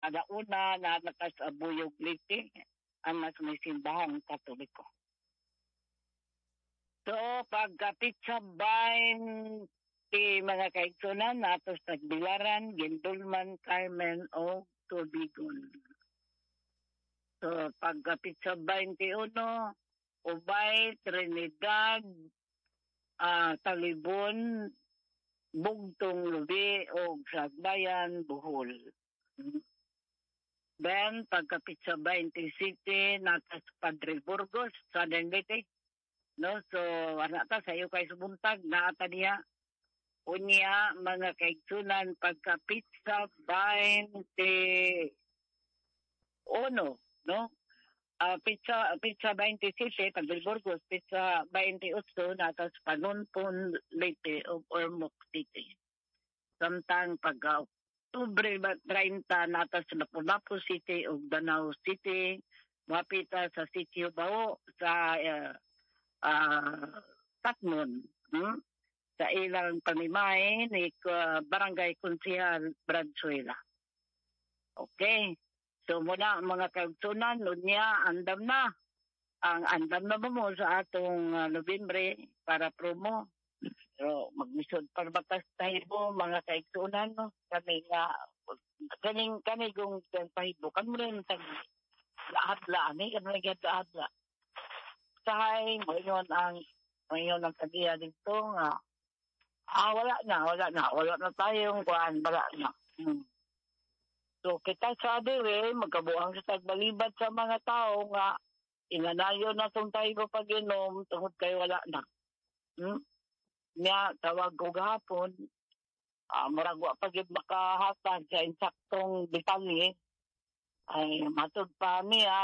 alauna na nakas abuyog liti ang may simbahang Katoliko. So, pagkapitsa bain ti mga kaigsunan natos nagbilaran, Gindulman, Carmen o Tubigon. So, pagkapitsa 21, Ubay, Trinidad, Talibon, Bugtong Lubi o Sagbayan, Bohol. Then, pagkapitsa 20 City, natas Padre Burgos, Southern Leyte. No? So, anata sa iyo kay subuntag, naata niya. Unya, mga kaigsunan, pagkapitsa 21, no? Pizza 27, Padre Burgos, pizza 28, natas Panunpon, Leyte o Ormoc City. Samtang pagka-Oktubre 30, natas Lapu-Lapu City o Danau City, mapita sa Sitio Bao, sa Tatmon, sa ilang pamimay ni Barangay Kunsihal, Branzuela. Okay. So muna mga kaugtunan, lunya, andam na. Ang andam na mo sa atong Nobyembre para promo. So magmisod para batas tayo mga kaugtunan, no? Kami nga, kami kung pahibo. Kami rin lahat-la. Kami lahat-la. Sahay, ngayon ang tagiya dito nga. Wala na tayong kuhaan, wala na. So, kita sa adiwe, magkabuang sa tagbalibad sa mga tao nga, inganayo na itong tayo pag-inom, tungkol kayo wala na. Nga, tawag ko gahapon, maragwa pag makahatag sa insaktong detalye, ay matod pa niya,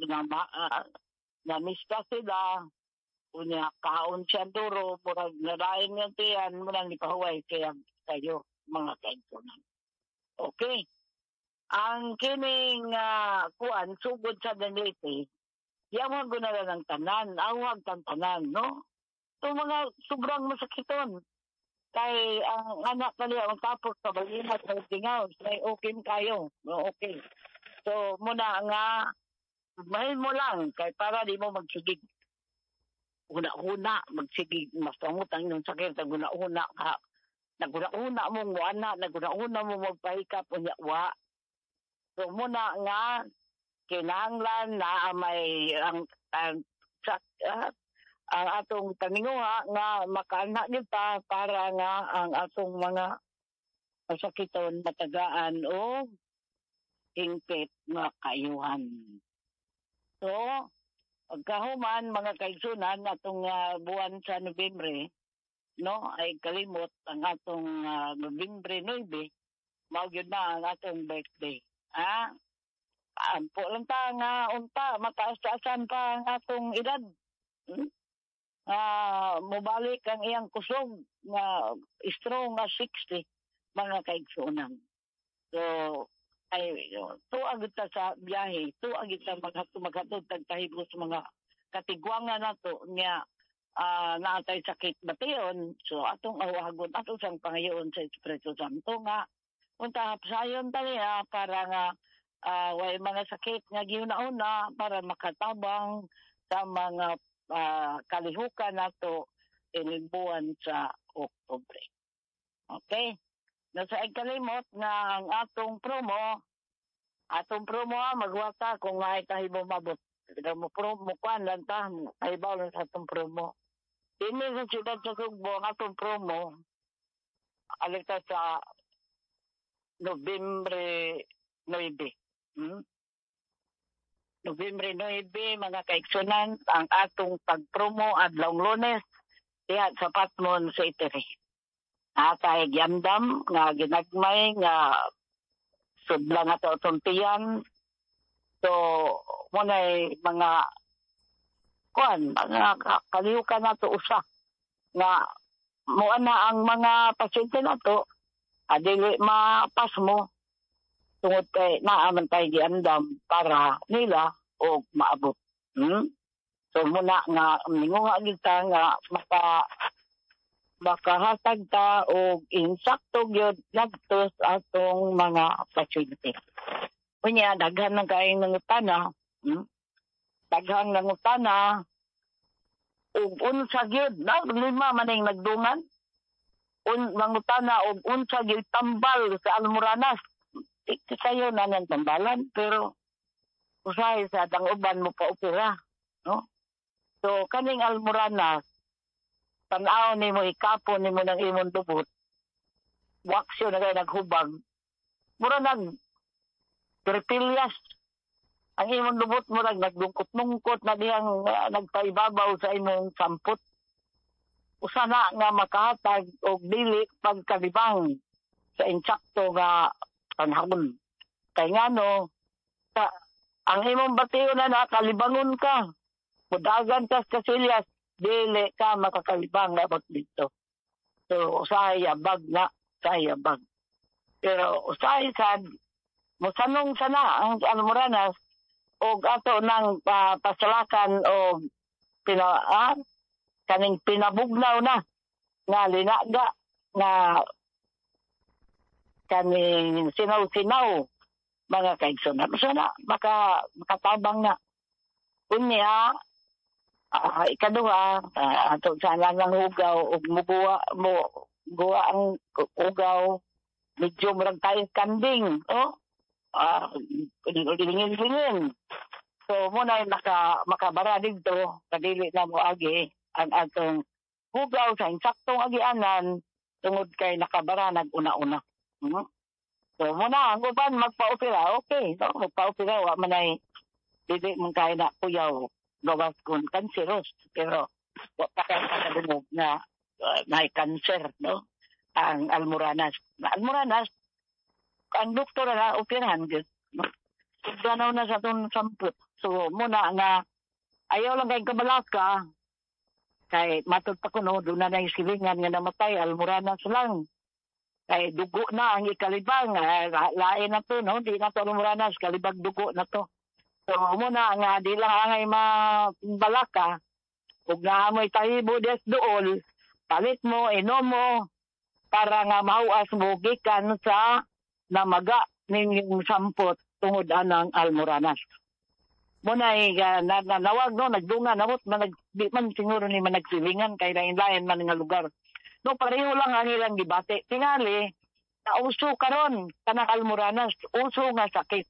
namista sila, unya kaon siya duro, murag narain niya tiyan, murag ipahuway kaya kayo, mga kaintunan. Okay. Ang kining kuan sugod sa Leyte, yamang gunala ng tanan, awag ng tanan, no? So mga sobrang masakiton. Kay ang anak nila, ang tapos sa balimat sa tingaw, may okay kayo, okay. So muna nga, mahal mo lang, kay para di mo magsigig. Una-una, magsigig, mas pangutang yung sakit, naguna-una ka. Naguna-una mong wana, naguna-una mong magpahikap, unya-wa. So muna nga, kinahanglan na may ang atong taninguha nga makaanak nita para nga ang atong mga masakiton matagaan o hingpit nga kayuhan. So, pagkahuman mga kaigsunan atong buwan sa Nobyembre, no, ay kalimot ang atong Nobyembre 9, mao gyud na ang atong birthday. Ampo lang ta nga unta mataas-taasan pa ang atong edad. Mubalik ang iyang kusog nga strong nga 60 mga kaigsunan. So ay tuag ta sa biyahe, tuag ta maghatod tagtahigos mga katigwangan nato nya naatay sakit bation. So atong awagon atong sang Pangayoon sa Espiritu Santo nga unta hapsayon taniya para nga way mga sakit nga giuna-una para makatabang sa mga kalihukan nato ining buwan sa Oktubre. Okay? Nasa ikalimot nga ang atong promo magwata kung may tahibo mabot. Mo promo kwan lang ta, tahibaw lang sa atong promo. Dini sa siyudad sa Sugbo ang atong promo alita sa Nobyembre 9. Nobyembre 9, mga kaigsunan, ang atong pagpromo adlawng Lunes diha sa Patmon sa Iteri. Atay gyamdam nga ginagmay nga subla nga atong tiyan. So, munay mga kalihukan nato usa nga muana ang mga pasyente nato adili mapas mo tungod kay naaman tayo giandam para nila o maabot. So muna nga minguha kita nga makahatag ta o insakto gyud ngadto sa atong mga pasyente. Unya, daghan ng kaing nangutana. Daghan nangutana. Ug unsa gyud na lima man ang nagdungan. Nangutana og unsa gyud tambal sa Almoranas. Kayo na ng tambalan pero usahay sa dang uban mo pa opera, no? So kaning Almoranas tan-aw nimo ikapon nimo ng imong dubot. Waksyo na kay naghubag. Mura terpilias ang imong lubot mo nagdungkot-nungkot na diyang nagpaibabaw sa imong sampot. Usa na nga makahatag og dili pagkalibang sa insakto nga panahon. Kay ngano ang imong batiyo na kalibangon ka. Mudagan ka sa kasilyas, dili ka makakalibang na dito. So usahay abag na, usahay abag. Pero usahay sad musanong sana ang Almoranas og ato nang pasalakan og kaning pinabugnaw na nga linaga nga kaning sinaw-sinaw mga kaigsunan. Sana makatabang na. Unya, ikaduha, ato sana lang hugaw og guwa ang ugaw medyo marag tayong kanding. Lingin-lingin. So, muna yung makabara dito, kadili na mo agi, ang atong hugaw sa insaktong agianan, tungod kay nakabara nag-una-una. So, muna, ang uban magpa-opera, okay. So, magpa-opera, wa man ay, dili mong kaya na kuyaw, gawas kung kanseros. Pero, wa pa kaya nakadungog na may cancer, no? Ang Almoranas. Almoranas, ang doktor na operahan, no? Ganaw na sa itong samput. So, muna nga, ayaw lang kay kabalaka, kay matod pa ko, no, doon na yung silingan nga namatay, Almoranas lang. Kay dugo na ang ikalibang, lain na to, no, di na to Almoranas, kalibag dugo na to. So, muna nga, di lang angay mabalaka, kung naamoy tahibo des dool, palit mo, inom mo, para nga mahuas mo, gikan sa namaga ninyong sampot, tungod anang Almoranas. Muna nanawag no, nagdunga namot di man siguro ni man nagsilingan kay lain-lain man nga lugar. No, pareho lang ang ilang gibate. Tingali na uso karon kanang Almoranas, uso nga sakit.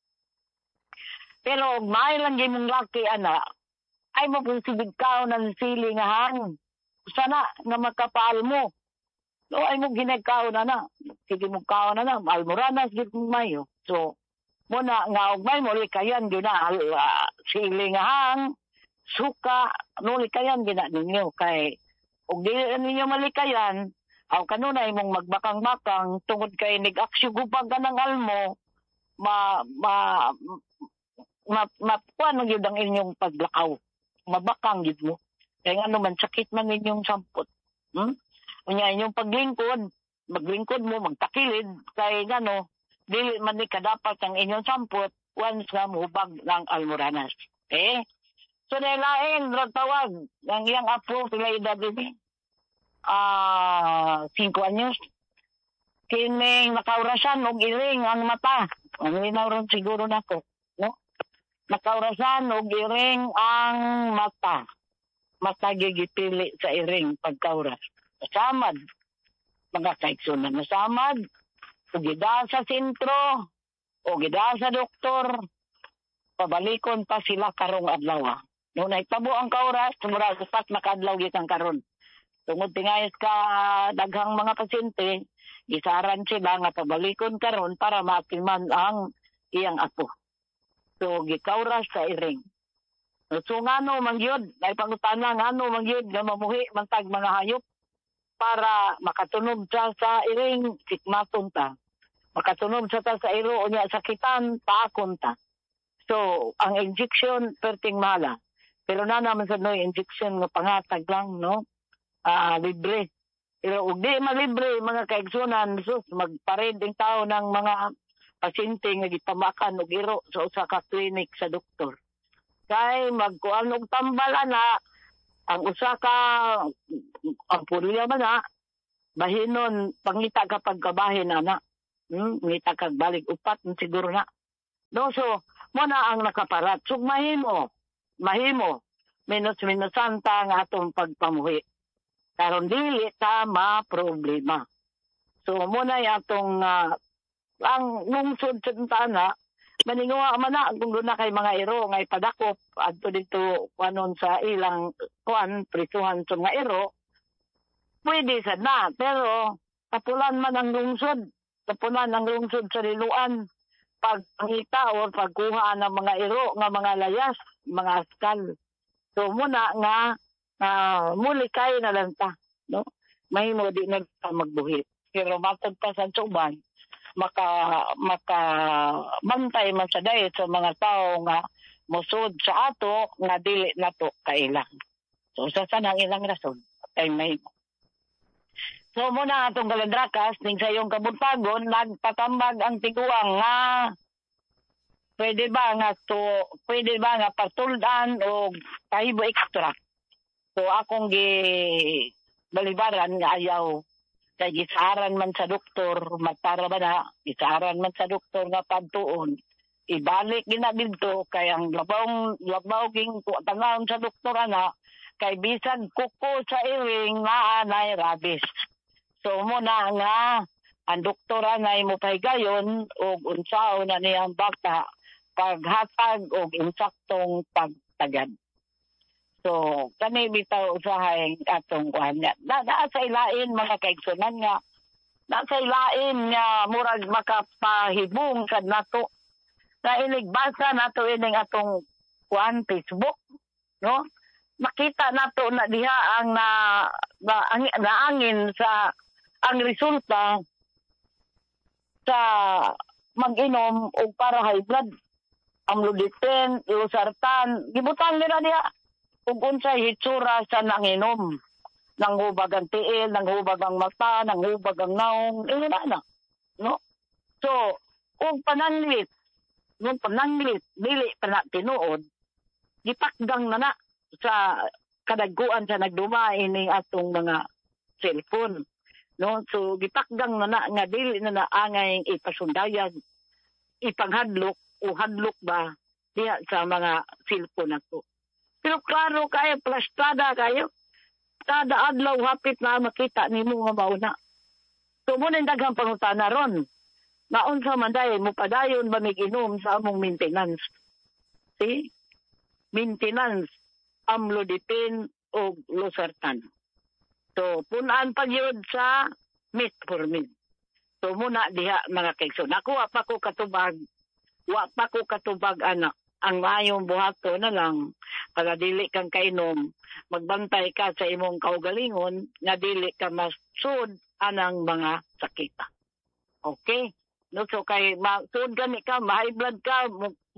Pero may lang gimong laki ana, ay mo posibilid ka ng silingahan. Sana nga makapaal mo. No, ay mo ginagkaon na. Sige mo kaon na, Almoranas gid mayo. So muna nga og may molikayan gyud na silingahan, suka, molikayan gyud na ninyo kay og dili ninyo malikayan, aw kanunay mong magbakang-bakang tungod kay nag-aksyo gubag ka ng almo, kuan gyud ang inyong paglakaw. Mabakang gyud mo. Kay ano man sakit man ninyong sampot. Unya inyong paglingkod, maglingkod mo, magtakilid kay gano dili man ni kadapat ang inyong sampot once nga muhubag ng Almoranas. Okay? So, nilain, tawag, ang iyang apo, sila edad din 5 anyos. Kining nakaurasan og iring ang mata. Ang linaw ron siguro nako. No? Nakaurasan og iring ang mata. Mata gigipili sa iring pagkauras. Nasamad. Mga kaigsunan nasamad. O gida sa sentro, o gida sa doktor, pabalikon pa sila karong adlaw. Nung naitabo ang kauras, murag upat nakadlaw gitang karon. Tungod tingayos ka daghang mga pasyente, gisaran sila nga pabalikon karon para matiman ang iyang apo. So gikauras sa iring. So ngano mangyod, ay pangutana ngano mangyod nga mamuhi mantag mga hayop para makatunog sa iring sikmaton ta. Makatunog sa iro o niya sakitan, paakon ta. So, ang injection, perting mala. Pero na naman sa injection nga pangatag lang, no? Libre. Pero ug di malibre, mga kaigsunan, sus, magpared ang tao ng mga pasyente nga gitamakan og iro sa usa ka clinic sa doktor. Kay magkuan og tambal ana, ang usa ka ang pulya man na, bahinon, pangita kapag kabahin ana. Ngita kag balik upat siguro na. No, so, muna ang nakaparat. So, mahimo, minusan ta nga atong pagpamuhi. Karon dili ta ma-problema. So, muna yung atong, ang lungsod sa na, maninguha man na, kung doon na kay mga iro, ngay padakop, adto dito, kanon sa ilang, prisuhan sa mga iro, pwede sad na. Pero, tapulan man ang lungsod, sa liluan, pagpangita o pagkuha ng mga iro, nga mga layas, mga askal. So, muna nga, muli kayo na lang ta, no? Mahimo di na magbuhit. Pero matod pa sa suban, mantay man sa dayet sa mga tao nga musod sa ato nga dili nato kailang. So sa sanang ilang rason ay may. So muna atong Kalandrakas ning sa iyong kabuntagon nagpatambag ang tiguang nga pwede ba nga patuldan o pahibo extra. So akong balibaran nga ayaw kay gisaran man sa doktor matara ba na gisaran man sa doktor nga padtuon ibalik gina didto kay ang labaw ging tanawon sa doktor ana kay bisan kuko sa iring nga anay rabies. So muna nga ang doktor anay mo pahigayon og unsaon na niyang bata paghatag og insaktong pagtagad. So, kami bitaw usahay atong kuhan nga. Sa ilain mga kaigsunan nga. Sa ilain nga murag makapahibong sad nato. Na inigbasa nato ining atong kuhan Facebook, no? Makita nato na diha ang naangin sa ang resulta sa mag-inom og para high blood. Amlodipine, losartan, gibutang nila diha. Kung unsay hitsura sa nanginom. Nanghubag ang tiil, nanghubag ang mata, nanghubag ang naong, na. No? So, kung pananglit, dili pa na tinuod, gipakgang na sa kadagkuan sa nagduma ining atong mga cellphone. No? So, gipakgang na nga dili na angay ipasundayag, ipanghadlok o hadlok ba diya sa mga cellphone nato. Pero klaro kayo, plastada kayo. Kada adlaw hapit na makita ni mo nga mauna. So muna yung daghang pangutana ron. Naon sa manday, mo padayon ba mig-inom sa among maintenance? See? Maintenance, amlodipine o losartan. So punaan pa yun sa metformin. So muna diha mga kaigsoon. Ako wa pa ko katubag anak. Ang mayong buhato na lang, para dili kang kainom, magbantay ka sa imong kaugalingon, nga dili ka masud anang mga sakita. Okay? No, so kay masud gani ka, ma-high blood ka,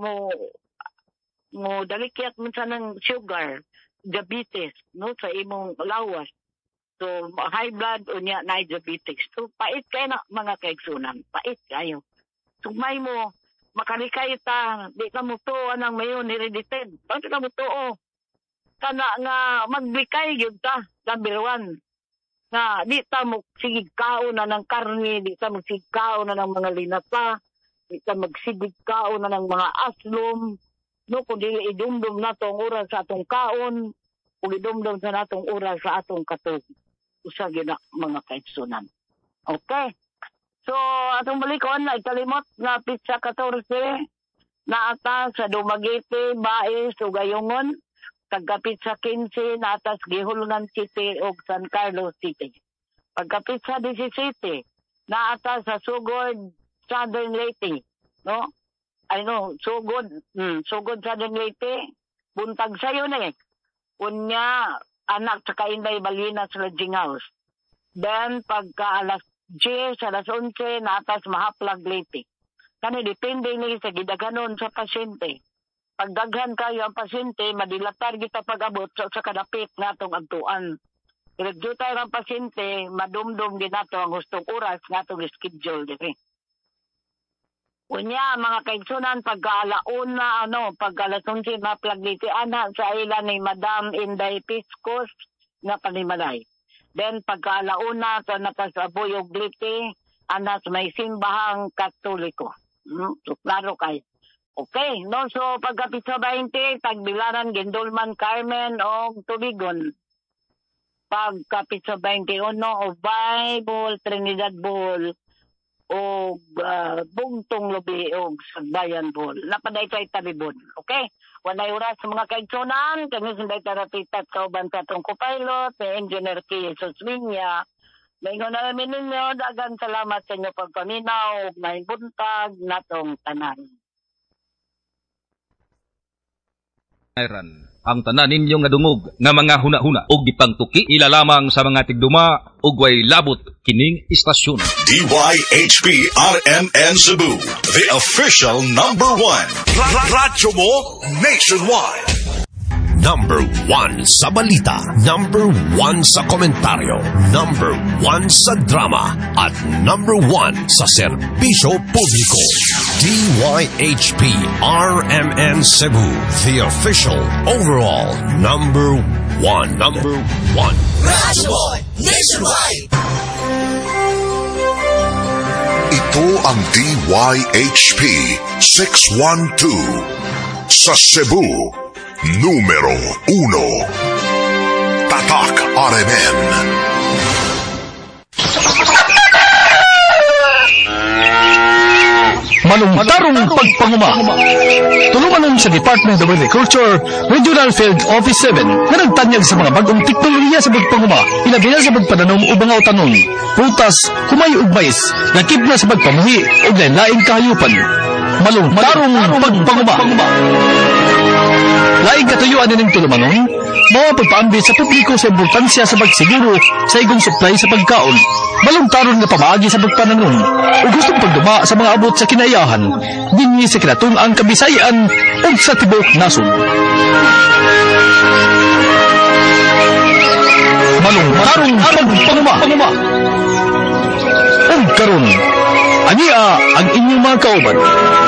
mo dalikyat mo sa ng sugar, diabetes, no, sa imong lawas. So, high blood o niya na diabetes. So, pait kayo na mga kaigsunan. Pait kayo. So, may mo, makalikay ta, di ka mo to, anang mayon, hereditary. Bakit ka mo to, kana nga maglikay yun ta, number one. Nga, di ta magsigig kao na ng karni, di ta magsigig kao na ng mga linata, di ta magsigig kao na ng mga aslom, no, kung dili idumdum na itong oras sa atong kaon, kung idumdum sa natong oras sa atong katog. Usa gina mga kaigsunan. Okay? So, atong balikon, nagkalimot na pizza 14 na atas sa Dumaguete, Baez, Ugayungon, pagka pizza 15 na atas Gihulunan City o San Carlos City. Pagka pizza 17 na atas sa Sugod, Southern Leyte, no? Sugod Southern Leyte, buntag sayo na Unya, anak sa Kainday Balinas Lodging House. Then, pagka alas 10 sa alas 11 na atas Mahaplag Leyte. Kani depende ni sa gidaganon sa pasyente. Pag daghan kayo ang pasyente, madilatar kita pag-abot sa kadapit natong agtuan. Pero tayo ang pasyente, madumdum din nato ang gustong oras natong schedule diri. Unya, mga kaigsunan, pagka-alauna, pagka-alas 11 Mahaplag Leyte, ana sa ila ni Madam Inday Piscos nga panimalay. Then pagkalauna sa napasabuyog Leyte, anas may simbahang Katoliko. So klaro kayo. Okay, no, so pagkapit sa 20, tagbilaran Gindulman Carmen o Tubigon. Pagkapit sa 21, o Bible, Trinidad Bohol, o Bungtong Lubi o Sagbayan Bohol. Napaday kay Tabibon, okay? Wanay oras sa mga kaigsunan, kami sinday tarapitat sa uban sa atong co-pilot, may Engineer K. Jesus Minya. Maingon na namin ninyo, dagang salamat sa inyo pagpaminaw, may buntag, natong tanan. Ang tanan ninyo nga dungog nga mga huna-huna og gipangtuki ila lamang sa mga tigduma ug way labot kining istasyon. DYHP RMN Cebu, the official number 1. Radyo mo nationwide. Number 1 sa balita, number 1 sa komentaryo, number 1 sa drama, at number 1 sa serbisyo publiko. DYHP RMN Cebu, the official overall number 1. Number 1. Radyo nationwide. Ito ang DYHP 612 sa Cebu. Numero 1. Tatak RMN. Manungtarong pagpanguma. Tulungan sa Department of Agriculture, Regional Field Office 7 na nagtanyag sa mga bagong teknolohiya sa pagpanguma, ilabi na sa pagpananom o bangaw tanon, prutas, kumay ug mais, lakip na sa pagpamuhi o lain-laing kahayupan. Manungtarong pagpanguma. Laing katuyuan nining tulumanon, mga pagpaambi sa publiko sa importansya sa pagsiguro sa igong supply sa pagkaon, malungtaron nga pamaagi sa pagpananon, o gustong pagduma sa mga abot sa kinayahan, dinhi sa kinatong ang Kabisayan o sa Tibok Nasod. Malungtarong pagpanguma. O karon, ania ang inyong mga kauban.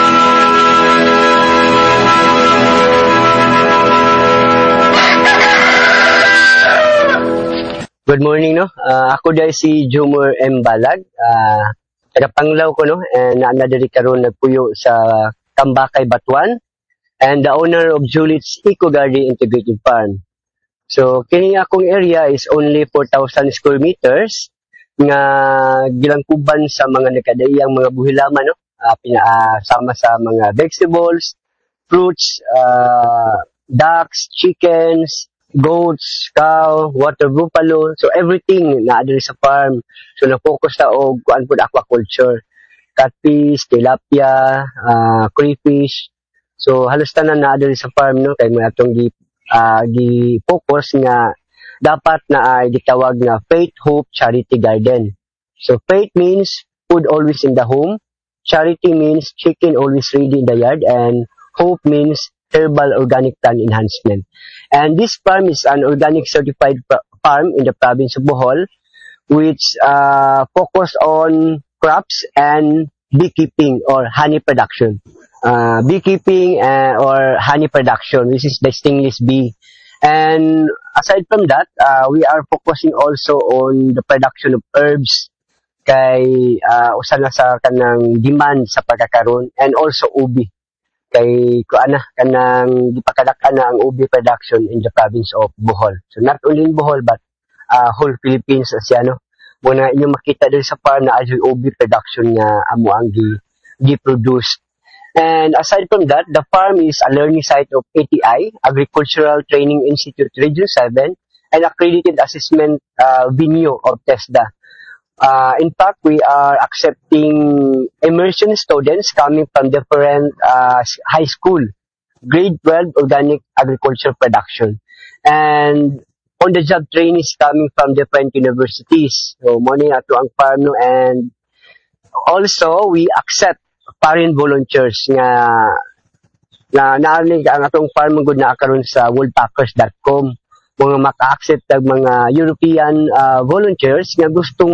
Good morning, no? Ako dahil si Jumor M. Balag. Tagapanglaw ko, no? And naanadari karon nagpuyo sa Tambakay, Batuan. And the owner of Julit's Eco Garden Integrated Farm. So, kini akong area is only 4,000 square meters nga gilangkuban sa mga nakadaiyang mga buhilaman, no? Sama sa mga vegetables, fruits, ducks, chickens, goats, cow, water buffalo, so everything na adiri sa farm. So na-focus ta og kuan pud aquaculture, catfish, tilapia, crayfish. So halos tanan na adiri sa farm, no, kay may atong gi-focus nga dapat na ay gitawag na Faith, Hope, Charity Garden. So faith means food always in the home, charity means chicken always ready in the yard, and hope means herbal organic plant enhancement. And this farm is an organic certified farm in the province of Bohol, which focus on crops and beekeeping or honey production. Beekeeping or honey production, which is the stingless bee. And aside from that, we are focusing also on the production of herbs kay usa na sa kanang demand sa pagkakaroon, and also ubi. Kay kuana kanang gipakadakan na ang ubi production in the province of Bohol. So not only in Bohol but whole Philippines as ano. Muna inyo makita diri sa farm na adyo ubi production nga amo ang gi-produce. And aside from that, the farm is a learning site of ATI, Agricultural Training Institute Region 7, and accredited assessment venue of TESDA. In fact, we are accepting immersion students coming from different high school, grade 12 organic agriculture production. And on-the-job trainees coming from different universities. So, muna ato ang farm, no? And also, we accept foreign volunteers nga naalig ang atong farm good na karon sa worldpackers.com. Mga maka-accept ng mga European volunteers nga gustong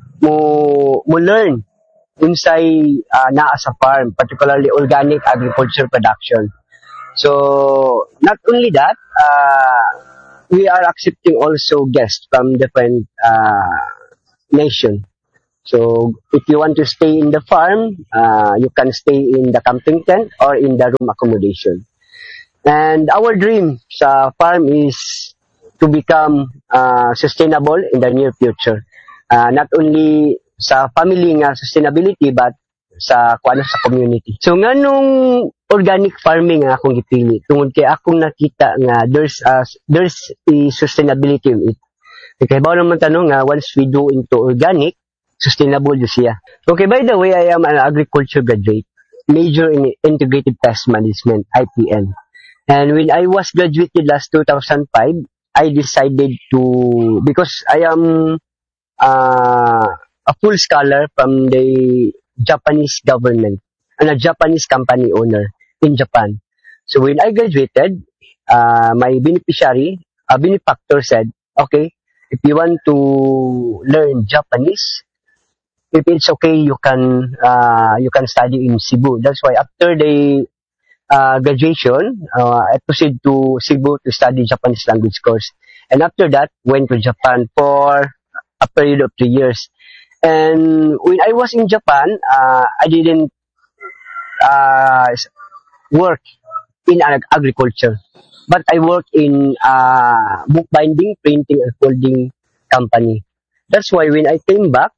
mo learn unsay naa sa farm, particularly organic agriculture production. So not only that, we are accepting also guests from different nation. So if you want to stay in the farm, you can stay in the camping tent or in the room accommodation. And our dream sa farm is to become sustainable in the near future. Not only sa family nga sustainability but sa community. So nganong organic farming nga akong gipili tungod kay akong nakita nga there's a sustainability in it. Okay, bawo naman tanong nga once we do into organic, sustainable jud siya. Okay, by the way, I am an agriculture graduate, major in integrated pest management, IPM. And when I was graduated last 2005, I decided to, because I am a full scholar from the Japanese government and a Japanese company owner in Japan. So when I graduated, my benefactor said, okay, if you want to learn Japanese, if it's okay, you can study in Cebu. That's why after the graduation, I proceeded to Cebu to study Japanese language course. And after that, went to Japan for a period of 3 years. And when I was in Japan, I didn't work in agriculture, but I worked in bookbinding, printing, and folding company. That's why when I came back,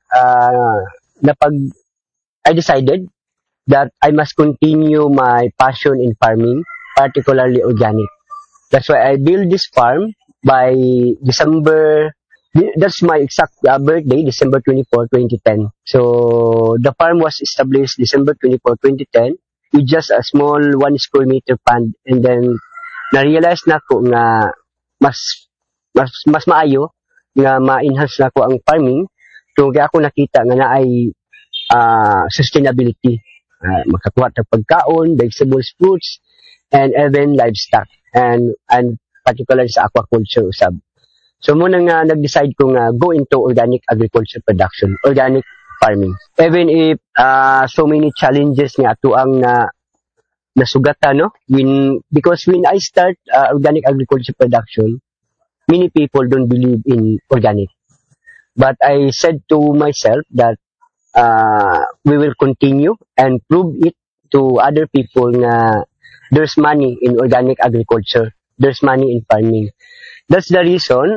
I decided that I must continue my passion in farming, particularly organic. That's why I built this farm by December. That's my exact birthday, December 24, 2010. So the farm was established December 24, 2010 with just a small 1 square meter pond. And then na-realize na ko nga mas maayo nga ma-enhance na ko ang farming kung kaya ako nakita nga na ay sustainability. Makakuha ng pagkaon, vegetables, fruits, and even livestock, and particularly sa aquaculture usab. So muna nga nag-decide ko nga go into organic agriculture production, organic farming. Even if so many challenges nga ato ang nasugatan, no? Because when I start organic agriculture production, many people don't believe in organic. But I said to myself that we will continue and prove it to other people na there's money in organic agriculture, there's money in farming. That's the reason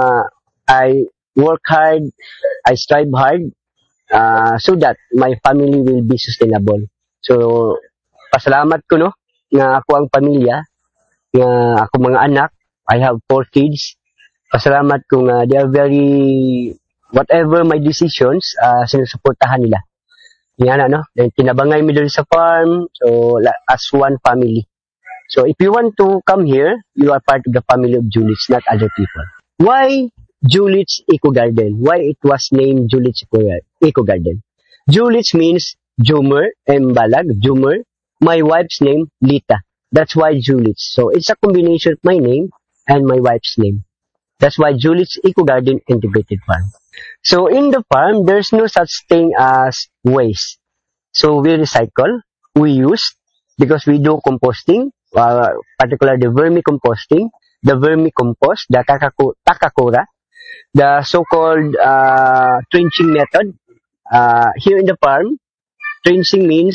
I work hard, I strive hard so that my family will be sustainable. So pasalamat ko, no, nga ako ang pamilya, nga ako mga anak, I have 4 kids. Pasalamat ko nga they are very, whatever my decisions, sinusuportahan nila. Yan no, kinabangay mi diri sa farm, so as one family. So if you want to come here, you are part of the family of Julits, not other people. Why Julits Eco Garden? Why it was named Julits Eco Garden? Julits means Jumer Mbalag, Jumer. My wife's name, Lita. That's why Julits. So it's a combination of my name and my wife's name. That's why Julits Eco Garden Integrated Farm. So in the farm, there's no such thing as waste. So we recycle, we use, because we do composting, particularly the vermicomposting, the vermicompost, the takakura, the so-called trenching method. Here in the farm, trenching means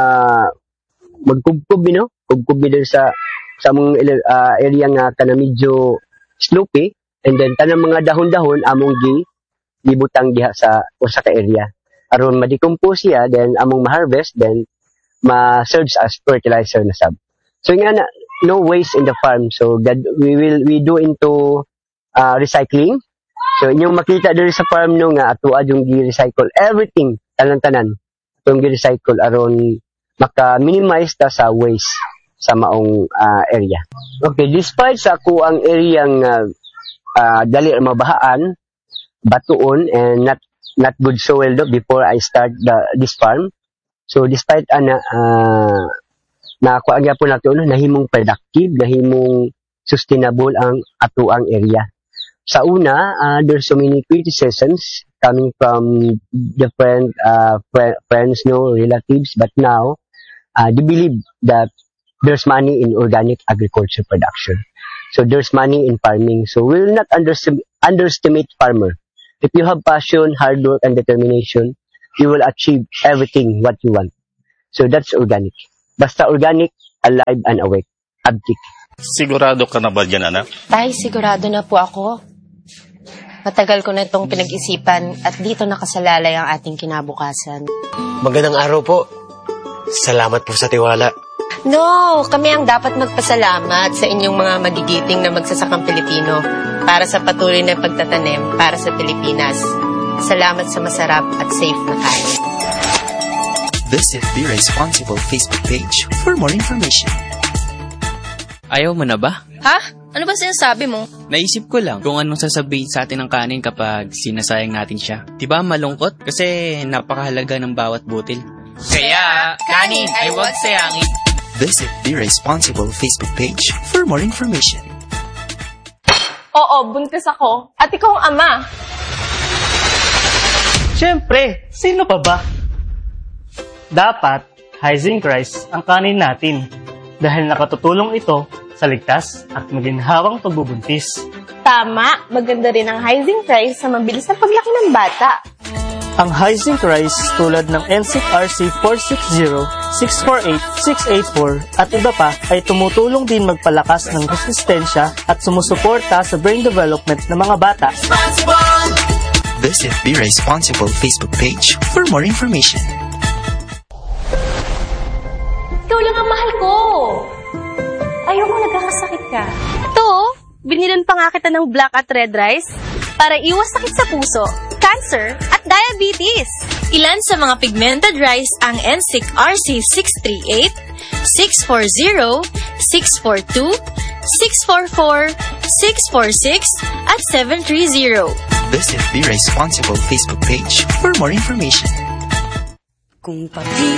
magkubkub, no? Kubkub din sa among area nga kana medyo slopey, and then tanang mga dahon-dahon among gibutang diha sa usa ka area aron ma-decompose siya, then among ma-harvest, then ma-serves as fertilizer na sab. So nga na, no waste in the farm. So we do into recycling. So inyong makita diri sa farm no nga ato yung gi-recycle everything, tanan-tanan itong gi-recycle aron maka-minimize ta sa waste sa maong area. Okay, despite sa ako ang area nga dali mabahaan, batuon, and not good soil before I start this farm. So despite na ako agya po nato nahimong productive, nahimong sustainable ang ato ang area. Sa una, there's so many criticisms coming from different friends, no, relatives, but now they believe that there's money in organic agriculture production. So there's money in farming. So we will not underestimate farmer. If you have passion, hard work, and determination, you will achieve everything what you want. So that's organic. Basta organic, alive and awake. Abdik. Sigurado ka na ba dyan, anak? Tay, sigurado na po ako. Matagal ko na itong pinag-isipan at dito nakasalalay ang ating kinabukasan. Magandang araw po. Salamat po sa tiwala. No, kami ang dapat magpasalamat sa inyong mga magigiting na magsasakang Pilipino para sa patuloy na pagtatanim para sa Pilipinas. Salamat sa masarap at safe na kain. Visit Be Responsible Facebook page for more information. Ayaw mo na ba? Ha? Ano ba sinasabi mo? Naisip ko lang kung anong sasabihin sa atin ng kanin kapag sinasayang natin siya. Diba malungkot? Kasi napakahalaga ng bawat butil. Kaya, kanin ay huwag sayangin. Visit Be Responsible Facebook page for more information. Oo, buntis ako. At ikaw ang ama. Siyempre, sino pa ba? Dapat, high zinc rice ang kanin natin dahil nakatutulong ito sa ligtas at maginhawang pagbubuntis. Tama, maganda rin ang high zinc rice sa mabilis na paglaki ng bata. Ang high zinc rice tulad ng NSYNC RC460, 648, 684 at iba pa ay tumutulong din magpalakas ng resistensya at sumusuporta sa brain development ng mga bata. Visit Be Responsible Facebook page for more information. Ikaw lang ang mahal ko. Ayoko nagkakasakit ka. Ito, binilan pa nga kita ng black at red rice para iwas sakit sa puso, cancer, at diabetes. Ilan sa mga pigmented rice ang NSYNC RC638, 640, 642, 644, 646, at 730. Visit Be Responsible Facebook page for more information. Kung pati